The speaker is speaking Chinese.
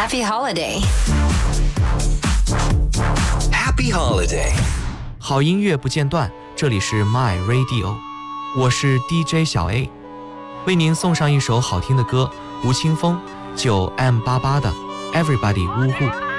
Happy holiday. Happy holiday. 好音乐不间断，这里是 My Radio， 我是 DJ 小 A， 为您送上一首好听的歌，吴青峰9M88的 Everybody 呜呼。